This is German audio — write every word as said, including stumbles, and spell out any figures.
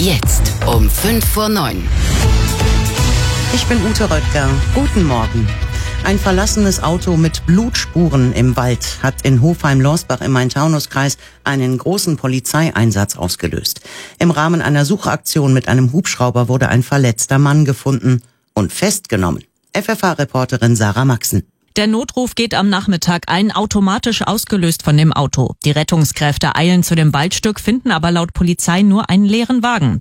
Jetzt um fünf vor neun. Ich bin Ute Röttger. Guten Morgen. Ein verlassenes Auto mit Blutspuren im Wald hat in Hofheim-Lorsbach im Main-Taunus-Kreis einen großen Polizeieinsatz ausgelöst. Im Rahmen einer Suchaktion mit einem Hubschrauber wurde ein verletzter Mann gefunden und festgenommen. F F H-Reporterin Sarah Maxen. Der Notruf geht am Nachmittag ein, automatisch ausgelöst von dem Auto. Die Rettungskräfte eilen zu dem Waldstück, finden aber laut Polizei nur einen leeren Wagen.